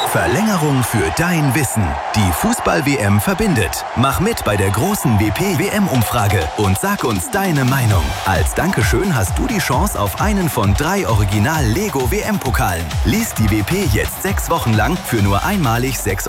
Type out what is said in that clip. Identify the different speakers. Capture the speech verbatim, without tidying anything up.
Speaker 1: Verlängerung für dein Wissen. Die Fußball-W M verbindet. Mach mit bei der großen W P-W M-Umfrage und sag uns deine Meinung. Als Dankeschön hast du die Chance auf einen von drei Original-Lego-W M-Pokalen. Lies die W P jetzt sechs Wochen lang für nur einmalig sechs